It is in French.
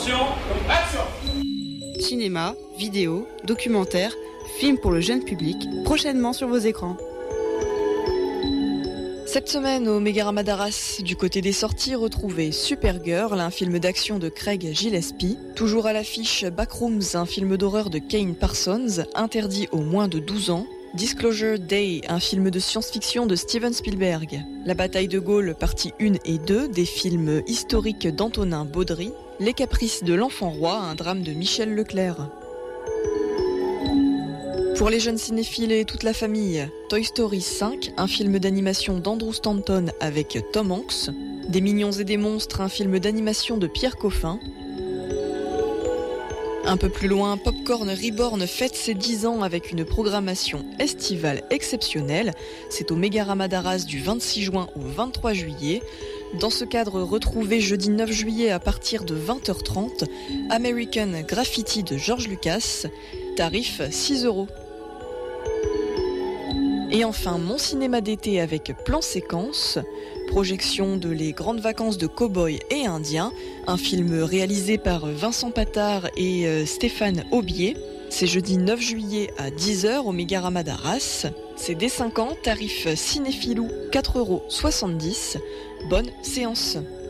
Attention, action. Cinéma, vidéo, documentaire, films pour le jeune public, prochainement sur vos écrans. Cette semaine, au Mégarama d'Arras, du côté des sorties, retrouvez Supergirl, un film d'action de Craig Gillespie. Toujours à l'affiche, Backrooms, un film d'horreur de Kane Parsons, interdit aux moins de 12 ans. Disclosure Day, un film de science-fiction de Steven Spielberg. La bataille de Gaulle, partie 1 et 2, des films historiques d'Antonin Baudry. Les caprices de l'enfant roi, un drame de Michel Leclerc. Pour les jeunes cinéphiles et toute la famille, Toy Story 5, un film d'animation d'Andrew Stanton avec Tom Hanks. Des mignons et des monstres, un film d'animation de Pierre Coffin. Un peu plus loin, Popcorn Reborn fête ses 10 ans avec une programmation estivale exceptionnelle. C'est au Mégarama d'Arras du 26 juin au 23 juillet. Dans ce cadre, retrouvez jeudi 9 juillet à partir de 20h30 American Graffiti de George Lucas. Tarif 6 €. Et enfin, Mon cinéma d'été avec plan séquence, projection de Les grandes vacances de cow-boys et indiens, un film réalisé par Vincent Patard et Stéphane Aubier. C'est jeudi 9 juillet à 10h au Mégarama d'Arras. C'est dès 5 ans, tarif cinéphilou 4,70 €. Bonne séance.